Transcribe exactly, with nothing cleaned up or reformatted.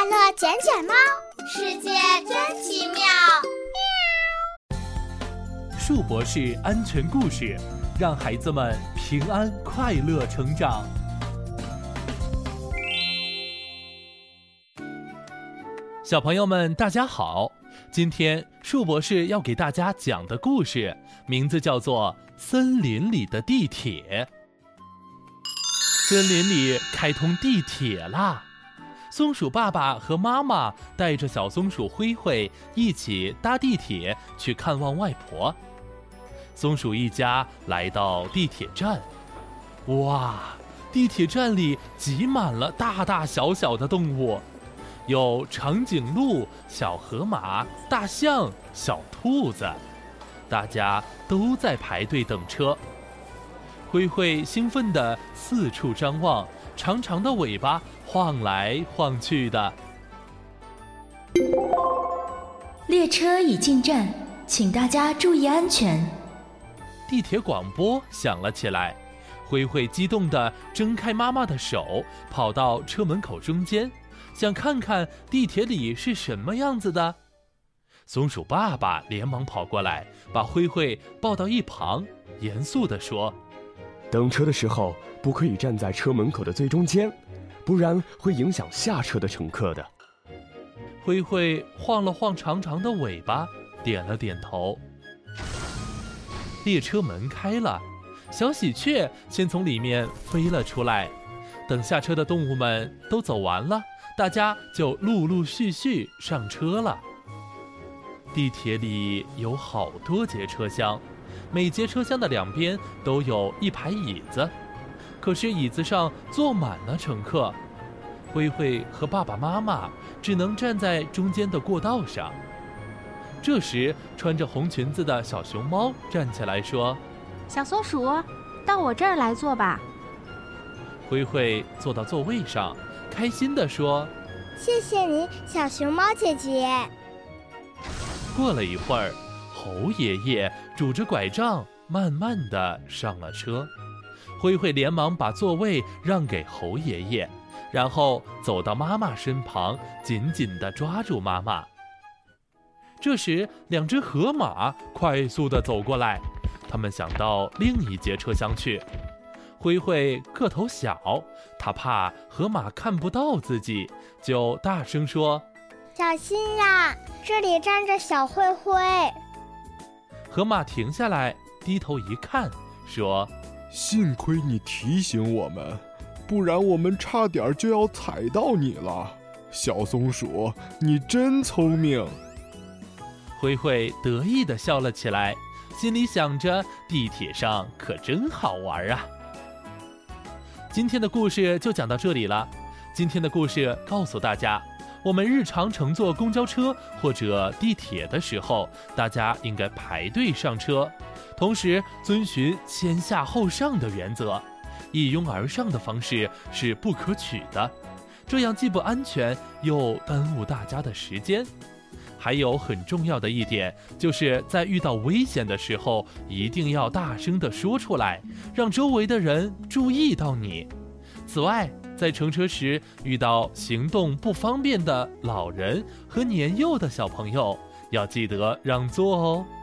乐卷卷猫， 世界真奇妙。 树博士安全故事，让孩子们平安快乐成长。小朋友们大家好，今天树博士要给大家讲的故事名字叫做《森林里的地铁》。森林里开通地铁啦！松鼠爸爸和妈妈带着小松鼠灰灰一起搭地铁去看望外婆。松鼠一家来到地铁站，哇，地铁站里挤满了大大小小的动物，有长颈鹿、小河马、大象、小兔子，大家都在排队等车。灰灰兴奋地四处张望，长长的尾巴晃来晃去的。 列车已进站，请大家注意安全。 地铁广播响了起来，灰灰激动地挣开妈妈的手，跑到车门口中间，想看看地铁里是什么样子的。松鼠爸爸连忙跑过来，把灰灰抱到一旁，严肃地说： 等车的时候不可以站在车门口的最中间，不然会影响下车的乘客的。 灰灰晃了晃长长的尾巴，点了点头。列车门开了，小喜鹊先从里面飞了出来。等下车的动物们都走完了，大家就陆陆续续上车了。地铁里有好多节车厢，每节车厢的两边都有一排椅子，可是椅子上坐满了乘客。灰灰和爸爸妈妈只能站在中间的过道上。这时，穿着红裙子的小熊猫站起来说： 小松鼠，到我这儿来坐吧。 灰灰坐到座位上，开心地说： 谢谢你，小熊猫姐姐。 过了一会儿，猴爷爷拄着拐杖慢慢地上了车。灰灰连忙把座位让给猴爷爷，然后走到妈妈身旁，紧紧地抓住妈妈。这时，两只河马快速地走过来，他们想到另一节车厢去。灰灰个头小，他怕河马看不到自己，就大声说： 小心呀，这里站着小灰灰。 河马停下来，低头一看，说： 幸亏你提醒我们，不然我们差点就要踩到你了。小松鼠，你真聪明。 灰灰得意地笑了起来，心里想着地铁上可真好玩啊。今天的故事就讲到这里了。今天的故事告诉大家，我们日常乘坐公交车或者地铁的时候，大家应该排队上车，同时遵循先下后上的原则。一拥而上的方式是不可取的，这样既不安全，又耽误大家的时间。还有很重要的一点，就是在遇到危险的时候，一定要大声地说出来，让周围的人注意到你。此外，在乘车时遇到行动不方便的老人和年幼的小朋友，要记得让座哦。